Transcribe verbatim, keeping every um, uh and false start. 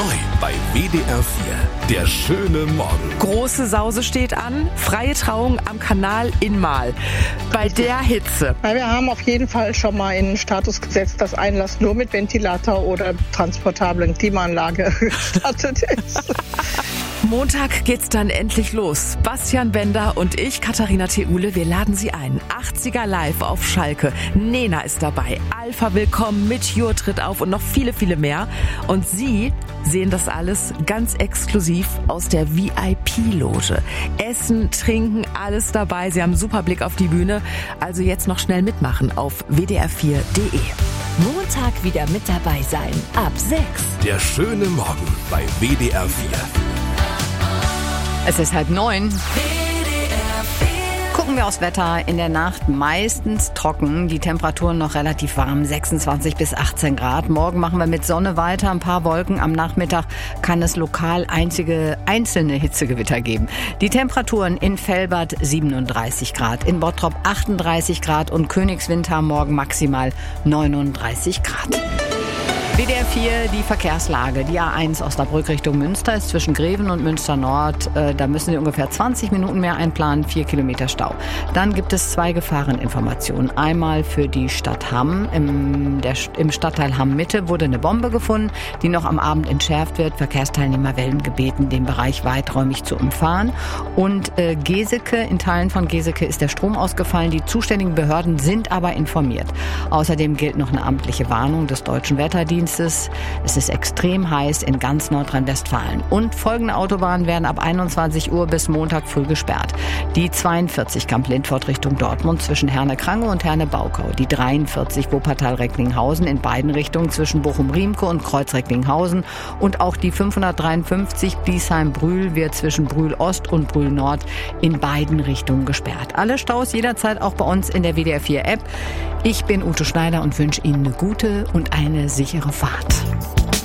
Neu bei W D R vier. Der schöne Morgen. Große Sause steht an. Freie Trauung am Kanal in Mahl. Bei der Hitze. Ja, wir haben auf jeden Fall schon mal in den Status gesetzt, dass Einlass nur mit Ventilator oder transportablen Klimaanlage gestattet ist. Montag geht's dann endlich los. Bastian Bender und ich, Katharina Theule, wir laden Sie ein. achtziger Live auf Schalke. Nena ist dabei. Alpha Willkommen, mit Jur tritt auf und noch viele, viele mehr. Und Sie sehen das alles ganz exklusiv aus der V I P-Loge. Essen, Trinken, alles dabei. Sie haben einen super Blick auf die Bühne. Also jetzt noch schnell mitmachen auf w d r vier punkt d e. Montag wieder mit dabei sein. Ab sechs. Der schöne Morgen bei W D R vier. Es ist halb neun. Gucken wir aufs Wetter. In der Nacht meistens trocken, die Temperaturen noch relativ warm, sechsundzwanzig bis achtzehn Grad. Morgen machen wir mit Sonne weiter, ein paar Wolken. Am Nachmittag kann es lokal einzige einzelne Hitzegewitter geben. Die Temperaturen in Velbert siebenunddreißig Grad, in Bottrop achtunddreißig Grad und Königswinter morgen maximal neununddreißig Grad. W D R vier, die Verkehrslage. Die A eins Osnabrück Richtung Münster ist zwischen Greven und Münster Nord. Äh, da müssen Sie ungefähr zwanzig Minuten mehr einplanen, vier Kilometer Stau. Dann gibt es zwei Gefahreninformationen. Einmal für die Stadt Hamm. Im, der, im Stadtteil Hamm-Mitte wurde eine Bombe gefunden, die noch am Abend entschärft wird. Verkehrsteilnehmer werden gebeten, den Bereich weiträumig zu umfahren. Und äh, Geseke, in Teilen von Geseke ist der Strom ausgefallen. Die zuständigen Behörden sind aber informiert. Außerdem gilt noch eine amtliche Warnung des Deutschen Wetterdienstes. Es ist extrem heiß in ganz Nordrhein-Westfalen. Und folgende Autobahnen werden ab einundzwanzig Uhr bis Montag früh gesperrt. Die zweiundvierzig Kamp-Lindfort Richtung Dortmund zwischen Herne-Krange und Herne-Baukau. Die dreiundvierzig Wuppertal-Recklinghausen in beiden Richtungen zwischen Bochum-Riemke und Kreuz-Recklinghausen. Und auch die fünfhundertdreiundfünfzig Biesheim-Brühl wird zwischen Brühl-Ost und Brühl-Nord in beiden Richtungen gesperrt. Alle Staus jederzeit auch bei uns in der W D R vier App. Ich bin Ute Schneider und wünsche Ihnen eine gute und eine sichere Fahrt.